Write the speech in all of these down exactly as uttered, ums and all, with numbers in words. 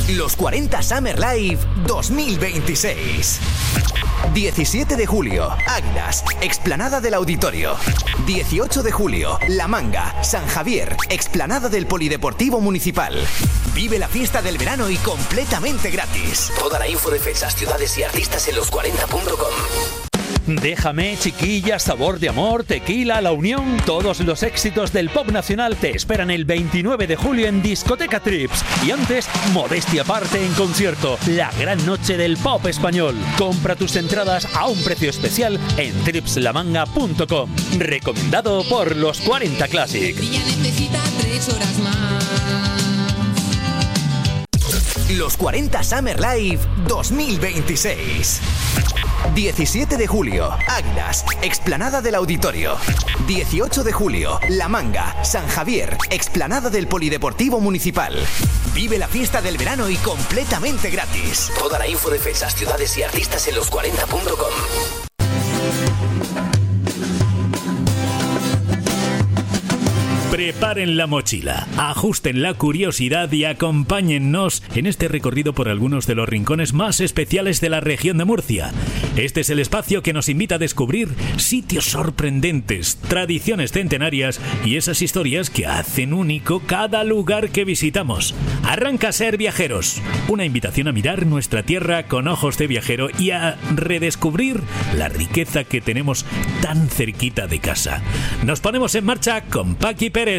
Los cuarenta Summer Live dos mil veintiséis. diecisiete de julio, Águilas, explanada del Auditorio. dieciocho de julio, La Manga, San Javier, explanada del Polideportivo Municipal. Vive la fiesta del verano y completamente gratis. Toda la info de fechas, ciudades y artistas en los cuarenta punto com. Déjame, Chiquilla, Sabor de Amor, Tequila, La Unión. Todos los éxitos del pop nacional te esperan el veintinueve de julio en Discoteca Trips. Y antes, modestia aparte en concierto. La gran noche del pop español. Compra tus entradas a un precio especial en trips la manga punto com. Recomendado por los cuarenta Classic. Ella necesita tres horas más. Los cuarenta Summer Live dos mil veintiséis. diecisiete de julio, Águilas, explanada del Auditorio. dieciocho de julio, La Manga, San Javier, explanada del Polideportivo Municipal. Vive la fiesta del verano y completamente gratis. Toda la info de fechas, ciudades y artistas en los cuarenta punto com. Preparen la mochila, ajusten la curiosidad y acompáñennos en este recorrido por algunos de los rincones más especiales de la región de Murcia. Este es el espacio que nos invita a descubrir sitios sorprendentes, tradiciones centenarias y esas historias que hacen único cada lugar que visitamos. Arranca Ser Viajeros, una invitación a mirar nuestra tierra con ojos de viajero y a redescubrir la riqueza que tenemos tan cerquita de casa. Nos ponemos en marcha con Paqui Pérez.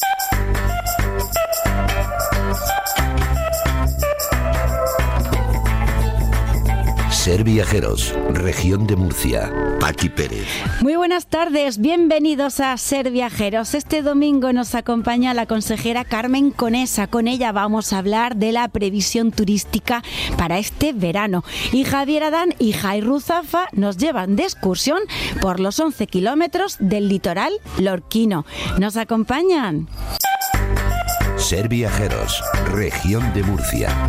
Ser Viajeros, región de Murcia. Paqui Pérez. Muy buenas tardes, bienvenidos a Ser Viajeros. Este domingo nos acompaña la consejera Carmen Conesa. Con ella vamos a hablar de la previsión turística para este verano. Y Javier Adán y Jai Ruzafa nos llevan de excursión por los once kilómetros del litoral lorquino. ¿Nos acompañan? Ser Viajeros, región de Murcia.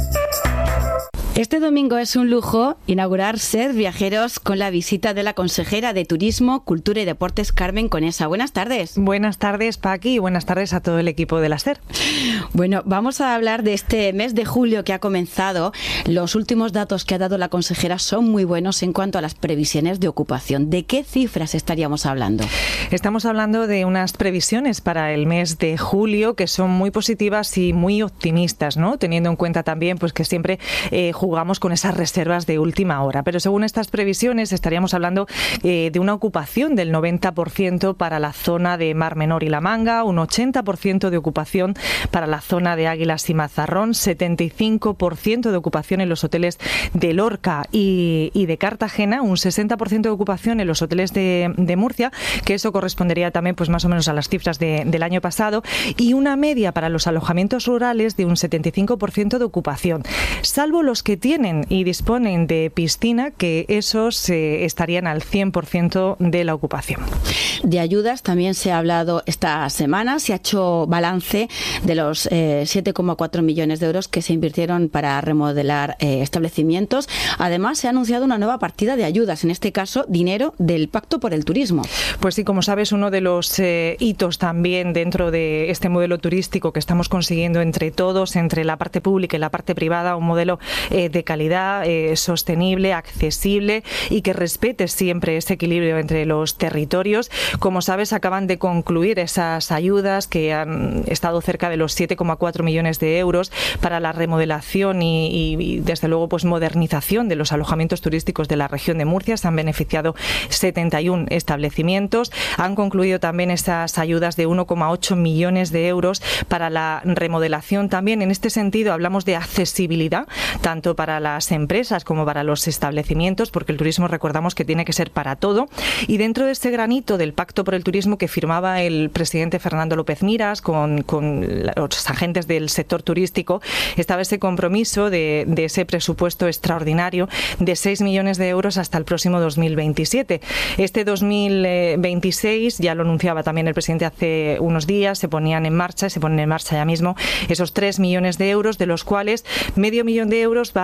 Este domingo es un lujo inaugurar Ser Viajeros con la visita de la consejera de Turismo, Cultura y Deportes, Carmen Conesa. Buenas tardes. Buenas tardes, Paqui, y buenas tardes a todo el equipo de la SER. Bueno, vamos a hablar de este mes de julio que ha comenzado. Los últimos datos que ha dado la consejera son muy buenos en cuanto a las previsiones de ocupación. ¿De qué cifras estaríamos hablando? Estamos hablando de unas previsiones para el mes de julio que son muy positivas y muy optimistas, ¿no? Teniendo en cuenta también pues que siempre eh, jugamos con esas reservas de última hora. Pero según estas previsiones estaríamos hablando eh, de una ocupación del noventa por ciento para la zona de Mar Menor y La Manga, un ochenta por ciento de ocupación para la zona de Águilas y Mazarrón, setenta y cinco por ciento de ocupación en los hoteles de Lorca y, y de Cartagena, un sesenta por ciento de ocupación en los hoteles de, de Murcia, que eso correspondería también pues más o menos a las cifras de, del año pasado, y una media para los alojamientos rurales de un setenta y cinco por ciento de ocupación, salvo los que tienen y disponen de piscina, que esos eh, estarían al cien por ciento de la ocupación. De ayudas también se ha hablado esta semana, se ha hecho balance de los eh, siete coma cuatro millones de euros que se invirtieron para remodelar eh, establecimientos. Además, se ha anunciado una nueva partida de ayudas, en este caso, dinero del Pacto por el Turismo. Pues sí, como sabes, uno de los eh, hitos también dentro de este modelo turístico que estamos consiguiendo entre todos, entre la parte pública y la parte privada, un modelo eh, de calidad, eh, sostenible, accesible y que respete siempre ese equilibrio entre los territorios. Como sabes, acaban de concluir esas ayudas que han estado cerca de los siete coma cuatro millones de euros para la remodelación y, y, y desde luego pues modernización de los alojamientos turísticos de la región de Murcia. Se han beneficiado setenta y uno establecimientos. Han concluido también esas ayudas de uno coma ocho millones de euros para la remodelación. También en este sentido hablamos de accesibilidad, tanto para las empresas como para los establecimientos, porque el turismo recordamos que tiene que ser para todo. Y dentro de este granito del Pacto por el Turismo que firmaba el presidente Fernando López Miras con, con los agentes del sector turístico, estaba ese compromiso de, de ese presupuesto extraordinario de seis millones de euros hasta el próximo dos mil veintisiete. Este dos mil veintiséis, ya lo anunciaba también el presidente hace unos días, se ponían en marcha, se ponen en marcha ya mismo esos tres millones de euros, de los cuales medio millón de euros va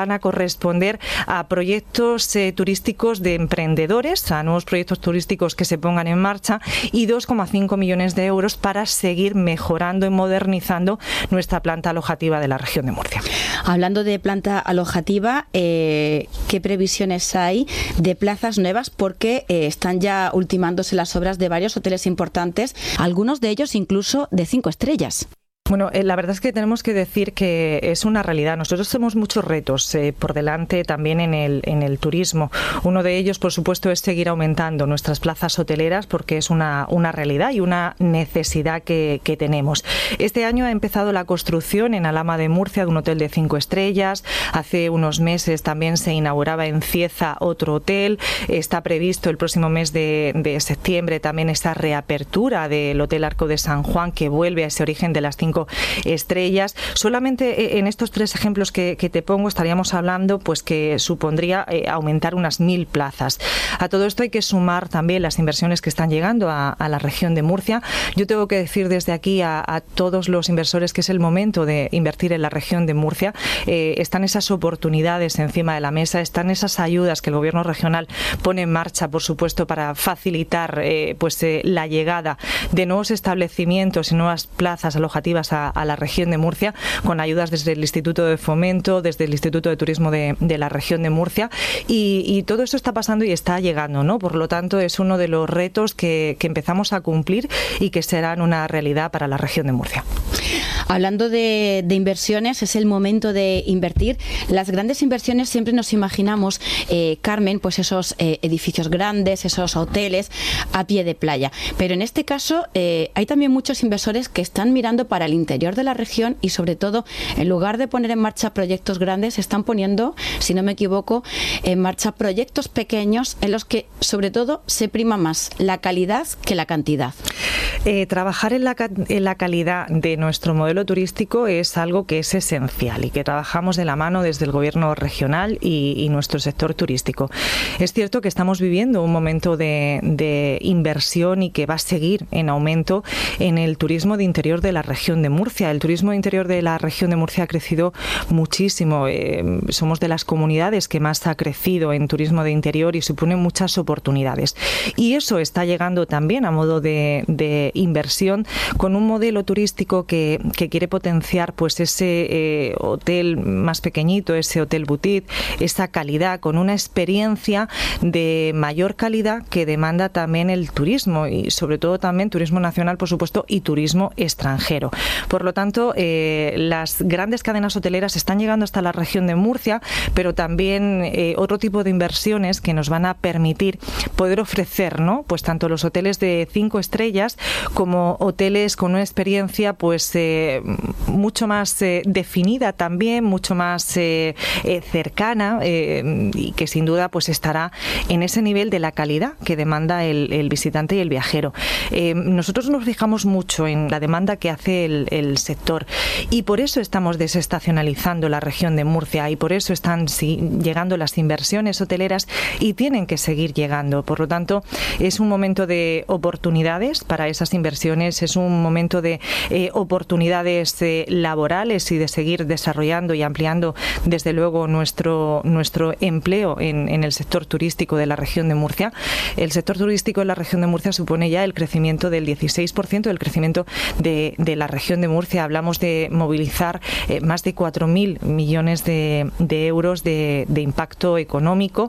van a corresponder a proyectos eh, turísticos de emprendedores, a nuevos proyectos turísticos que se pongan en marcha, y dos coma cinco millones de euros para seguir mejorando y modernizando nuestra planta alojativa de la región de Murcia. Hablando de planta alojativa, eh, ¿qué previsiones hay de plazas nuevas? Porque eh, están ya ultimándose las obras de varios hoteles importantes, algunos de ellos incluso de cinco estrellas. Bueno, eh, la verdad es que tenemos que decir que es una realidad. Nosotros tenemos muchos retos eh, por delante también en el, en el turismo. Uno de ellos, por supuesto, es seguir aumentando nuestras plazas hoteleras porque es una, una realidad y una necesidad que, que tenemos. Este año ha empezado la construcción en Alhama de Murcia de un hotel de cinco estrellas. Hace unos meses también se inauguraba en Cieza otro hotel. Está previsto el próximo mes de, de septiembre también esta reapertura del Hotel Arco de San Juan, que vuelve a ese origen de las cinco estrellas. Solamente en estos tres ejemplos que, que te pongo estaríamos hablando pues que supondría eh, aumentar unas mil plazas. A todo esto hay que sumar también las inversiones que están llegando a, a la región de Murcia. Yo tengo que decir desde aquí a, a todos los inversores que es el momento de invertir en la región de Murcia. Eh, están esas oportunidades encima de la mesa, están esas ayudas que el gobierno regional pone en marcha, por supuesto, para facilitar eh, pues eh, la llegada de nuevos establecimientos y nuevas plazas alojativas A, a la región de Murcia, con ayudas desde el Instituto de Fomento, desde el Instituto de Turismo de, de la región de Murcia, y, y todo esto está pasando y está llegando, ¿no? Por lo tanto, es uno de los retos que, que empezamos a cumplir y que serán una realidad para la región de Murcia. Hablando de, de inversiones, es el momento de invertir. Las grandes inversiones siempre nos imaginamos, eh, Carmen, pues esos eh, edificios grandes, esos hoteles a pie de playa. Pero en este caso eh, hay también muchos inversores que están mirando para el interior de la región y, sobre todo, en lugar de poner en marcha proyectos grandes, están poniendo, si no me equivoco, en marcha proyectos pequeños en los que, sobre todo, se prima más la calidad que la cantidad. Eh, trabajar en la, en la calidad de nuestro modelo turístico es algo que es esencial y que trabajamos de la mano desde el gobierno regional y, y nuestro sector turístico. Es cierto que estamos viviendo un momento de, de inversión y que va a seguir en aumento en el turismo de interior de la región de Murcia. El turismo de interior de la región de Murcia ha crecido muchísimo. Eh, somos de las comunidades que más ha crecido en turismo de interior y supone muchas oportunidades. Y eso está llegando también a modo de, de inversión con un modelo turístico que, que quiere potenciar pues ese eh, hotel más pequeñito, ese hotel boutique, esa calidad, con una experiencia de mayor calidad que demanda también el turismo y sobre todo también turismo nacional, por supuesto, y turismo extranjero. Por lo tanto, eh, las grandes cadenas hoteleras están llegando hasta la región de Murcia, pero también eh, otro tipo de inversiones que nos van a permitir poder ofrecer, ¿no? Pues tanto los hoteles de cinco estrellas como hoteles con una experiencia pues eh, mucho más eh, definida también, mucho más eh, eh, cercana eh, y que sin duda pues estará en ese nivel de la calidad que demanda el, el visitante y el viajero. Eh, nosotros nos fijamos mucho en la demanda que hace el, el sector y por eso estamos desestacionalizando la región de Murcia y por eso están sí, llegando las inversiones hoteleras y tienen que seguir llegando. Por lo tanto, es un momento de oportunidades para esas inversiones, es un momento de eh, oportunidades eh, laborales y de seguir desarrollando y ampliando desde luego nuestro, nuestro empleo en, en el sector turístico de la región de Murcia. El sector turístico en la región de Murcia supone ya el crecimiento del dieciséis por ciento del crecimiento de, de la región de Murcia. Hablamos de movilizar eh, más de cuatro mil millones de, de euros de, de impacto económico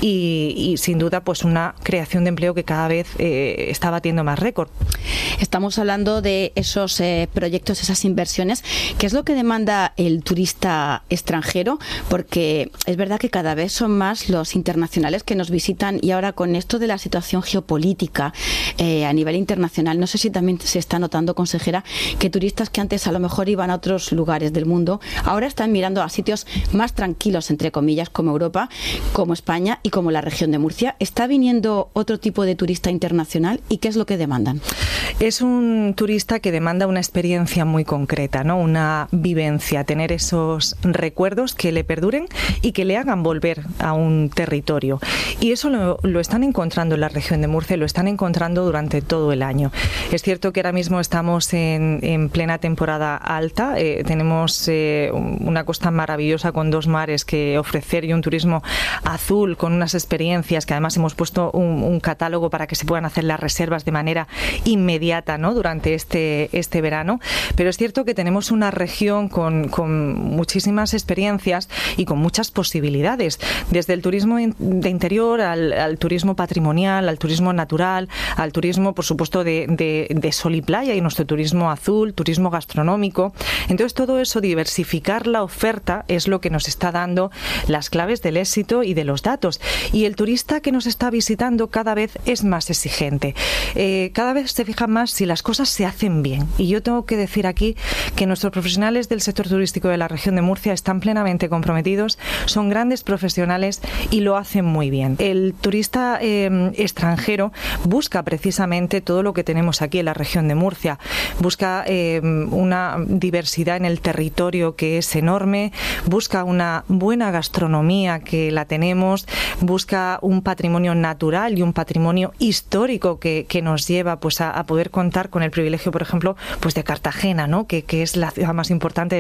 y, y sin duda pues una creación de empleo que cada vez eh, está batiendo más récord. Estamos hablando de esos eh, proyectos, esas inversiones. ¿Qué es lo que demanda el turista extranjero? Porque es verdad que cada vez son más los internacionales que nos visitan y ahora con esto de la situación geopolítica eh, a nivel internacional, no sé si también se está notando, consejera, que turistas que antes a lo mejor iban a otros lugares del mundo, ahora están mirando a sitios más tranquilos, entre comillas, como Europa, como España y como la región de Murcia. ¿Está viniendo otro tipo de turista internacional y qué es lo que demandan? Es un turista que demanda una experiencia muy concreta, ¿no? Una vivencia, tener esos recuerdos que le perduren y que le hagan volver a un territorio. Y eso lo, lo están encontrando en la región de Murcia, lo están encontrando durante todo el año. Es cierto que ahora mismo estamos en, en plena temporada alta, eh, tenemos eh, una costa maravillosa con dos mares que ofrecer y un turismo azul con unas experiencias que además hemos puesto un, un catálogo para que se puedan hacer las reservas de manera inmediata, ¿no? Durante este, este verano. Pero es cierto que tenemos una región con, con muchísimas experiencias y con muchas posibilidades, desde el turismo de interior al, al turismo patrimonial, al turismo natural, al turismo, por supuesto, de, de, de sol y playa y nuestro turismo azul, turismo gastronómico. Entonces, todo eso, diversificar la oferta, es lo que nos está dando las claves del éxito y de los datos. Y el turista que nos está visitando cada vez es más exigente. Eh, cada vez se fija más si las cosas se hacen bien. Y yo tengo que decir aquí que nuestros profesionales del sector turístico de la región de Murcia están plenamente comprometidos, son grandes profesionales y lo hacen muy bien. El turista eh, extranjero busca precisamente todo lo que tenemos aquí en la región de Murcia. Busca eh, una diversidad en el territorio que es enorme, busca una buena gastronomía que la tenemos, busca un patrimonio natural y un patrimonio histórico que, que nos lleva pues a, a poder contar con el privilegio, por ejemplo, pues de Cartagena, ¿no? que, que es la ciudad más importante